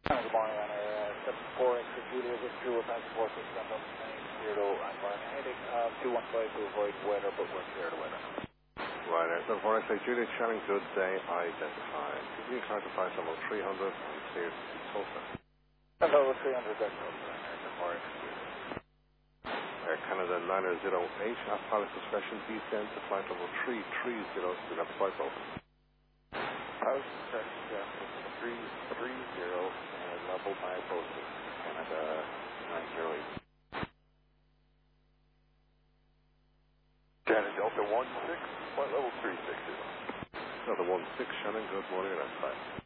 Good morning, Runner. 74 extra Julia, this is with 94 system of 90 I'm Brian heading 215 to avoid weather, but we're clear to weather. Right, 74 extra Julia, Channing, good day, identified. Can you clarify some of 300 and clear to Tulsa? Hello, 300 that's Tulsa, 74 extra Julia. Air Canada 908, at pilot discretion, descend to flight level 330, do not flight open. Pilot discretion, 330, and level by posting, Canada 908. Canada Delta 16, flight level 360. Delta 16, Shannon, good morning, identified.